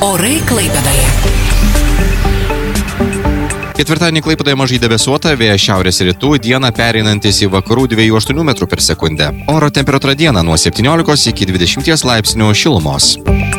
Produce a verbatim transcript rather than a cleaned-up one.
Orai Klaipėdoje. Ketvirtadienį Klaipėdoje mažai debesuota, vėjas šiaurės rytų, dieną pereinantis į vakarų dviejų aštuonių metrų per sekundę. Oro temperatūra dieną nuo septyniolikos iki dvidešimties laipsnių šilumos.